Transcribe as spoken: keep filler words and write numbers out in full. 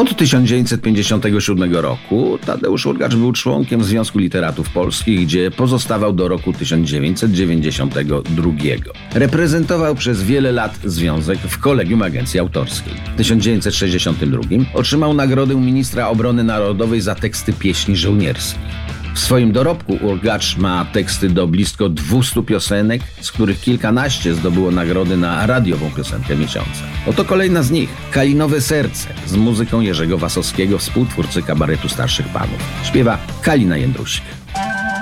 Od tysiąc dziewięćset pięćdziesiątego siódmego roku Tadeusz Urgacz był członkiem Związku Literatów Polskich, gdzie pozostawał do roku tysiąc dziewięćset dziewięćdziesiątego drugiego. Reprezentował przez wiele lat związek w Kolegium Agencji Autorskiej. W tysiąc dziewięćset sześćdziesiątym drugim otrzymał nagrodę ministra obrony narodowej za teksty pieśni żołnierskich. W swoim dorobku Urgacz ma teksty do blisko dwustu piosenek, z których kilkanaście zdobyło nagrody na radiową piosenkę miesiąca. Oto kolejna z nich. Kalinowe serce z muzyką Jerzego Wasowskiego, współtwórcy kabaretu Starszych Panów. Śpiewa Kalina Jędrusik.